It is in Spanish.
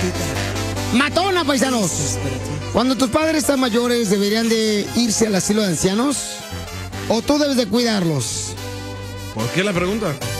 Matona, paisanos. Cuando tus padres están mayores, ¿deberían de irse al asilo de ancianos? ¿O tú debes de cuidarlos? ¿Por qué la pregunta?